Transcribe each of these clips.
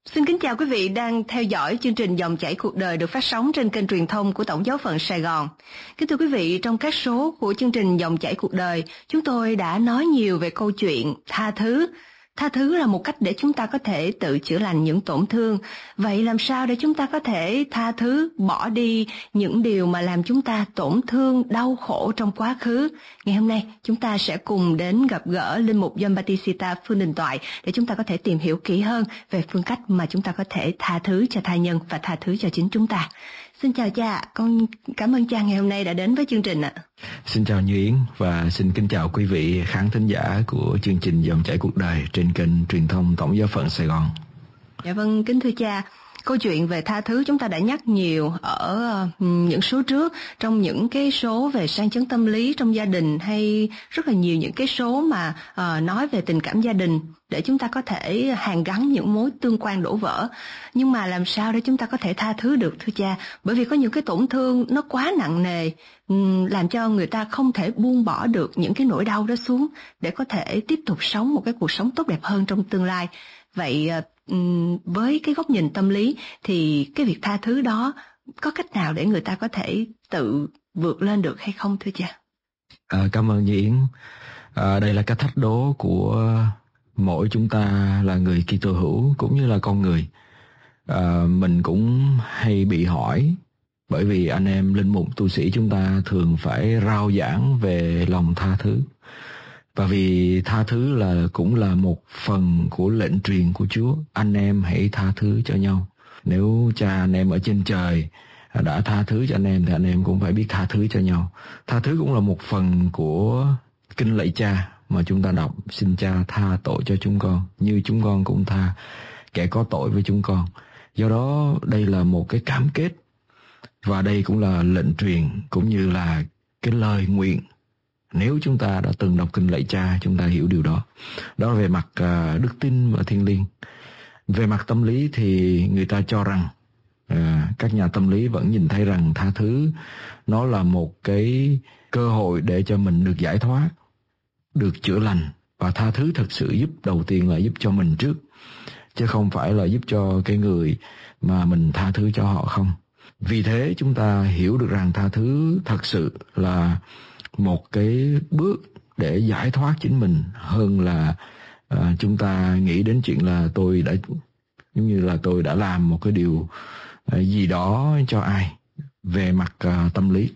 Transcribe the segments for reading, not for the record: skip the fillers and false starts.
Xin kính chào quý vị đang theo dõi chương trình Dòng chảy cuộc đời được phát sóng trên kênh truyền thông của Tổng giáo phận Sài Gòn. Kính thưa quý vị, trong các số của chương trình Dòng chảy cuộc đời, chúng tôi đã nói nhiều về câu chuyện tha thứ. Tha thứ là một cách để chúng ta có thể tự chữa lành những tổn thương. Vậy làm sao để chúng ta có thể tha thứ, bỏ đi những điều mà làm chúng ta tổn thương, đau khổ trong quá khứ? Ngày hôm nay, chúng ta sẽ cùng đến gặp gỡ Linh mục John Batista Phương Đình Toại để chúng ta có thể tìm hiểu kỹ hơn về phương cách mà chúng ta có thể tha thứ cho tha nhân và tha thứ cho chính chúng ta. Xin chào cha, con cảm ơn cha ngày hôm nay đã đến với chương trình ạ. Xin chào Như Yến và xin kính chào quý vị khán thính giả của chương trình Dòng chảy cuộc đời trên kênh truyền thông Tổng giáo phận Sài Gòn. Dạ vâng, kính thưa cha, câu chuyện về tha thứ chúng ta đã nhắc nhiều ở những số trước, trong những cái số về sang chấn tâm lý trong gia đình, hay rất là nhiều những cái số mà nói về tình cảm gia đình để chúng ta có thể hàn gắn những mối tương quan đổ vỡ. Nhưng mà làm sao để chúng ta có thể tha thứ được thưa cha? Bởi vì có những cái tổn thương nó quá nặng nề, làm cho người ta không thể buông bỏ được những cái nỗi đau đó xuống để có thể tiếp tục sống một cái cuộc sống tốt đẹp hơn trong tương lai. Vậy với cái góc nhìn tâm lý thì cái việc tha thứ đó có cách nào để người ta có thể tự vượt lên được hay không thưa cha? Cảm ơn Như Yến. Đây là cái thách đố của mỗi chúng ta là người Kitô hữu cũng như là con người. Mình cũng hay bị hỏi, bởi vì anh em linh mục tu sĩ chúng ta thường phải rao giảng về lòng tha thứ. Và vì tha thứ cũng là một phần của lệnh truyền của Chúa. Anh em hãy tha thứ cho nhau. Nếu cha anh em ở trên trời đã tha thứ cho anh em thì anh em cũng phải biết tha thứ cho nhau. Tha thứ cũng là một phần của kinh lạy Cha mà chúng ta đọc: xin Cha tha tội cho chúng con như chúng con cũng tha kẻ có tội với chúng con. Do đó đây là một cái cam kết, và đây cũng là lệnh truyền cũng như là cái lời nguyện. Nếu chúng ta đã từng đọc kinh lạy Cha, chúng ta hiểu điều đó. Đó là về mặt đức tin và thiêng liêng. Về mặt tâm lý thì người ta cho rằng, các nhà tâm lý vẫn nhìn thấy rằng tha thứ nó là một cái cơ hội để cho mình được giải thoát, được chữa lành. Và tha thứ thực sự giúp, đầu tiên là giúp cho mình trước, chứ không phải là giúp cho cái người mà mình tha thứ cho họ không. Vì thế chúng ta hiểu được rằng tha thứ thật sự là một cái bước để giải thoát chính mình, hơn là chúng ta nghĩ đến chuyện là tôi đã làm một cái điều gì đó cho ai. Về mặt tâm lý,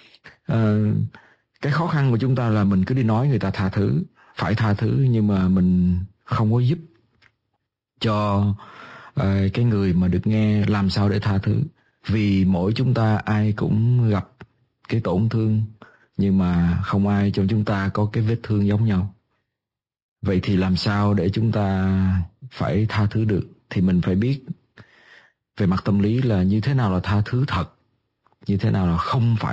cái khó khăn của chúng ta là mình cứ đi nói người ta tha thứ, phải tha thứ, nhưng mà mình không có giúp cho cái người mà được nghe làm sao để tha thứ. Vì mỗi chúng ta ai cũng gặp cái tổn thương, nhưng mà không ai trong chúng ta có cái vết thương giống nhau. Vậy thì làm sao để chúng ta phải tha thứ được? Thì mình phải biết về mặt tâm lý là như thế nào là tha thứ thật, như thế nào là không phải